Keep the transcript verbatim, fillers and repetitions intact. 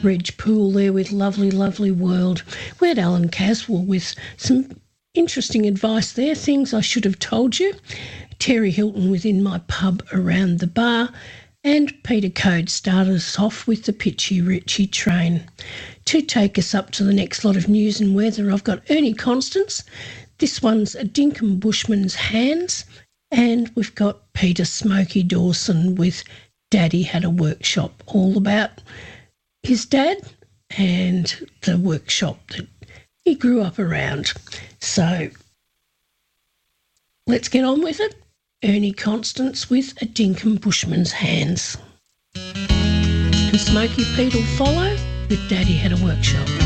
Reg Poole there with Lovely, Lovely World. We had Alan Caswell with some interesting advice there, things I should have told you. Terry Hilton with In My Pub Around the Bar. And Peter Code started us off with the Pitchy Richie Train. To take us up to the next lot of news and weather, I've got Ernie Constance. This one's A Dinkum Bushman's Hands. And we've got Peter Smokey Dawson with Daddy Had a Workshop, all about his dad and the workshop that he grew up around. So let's get on with it. Ernie Constance with A Dinkum Bushman's Hands. And Smokey Pete will follow with Daddy Had a Workshop.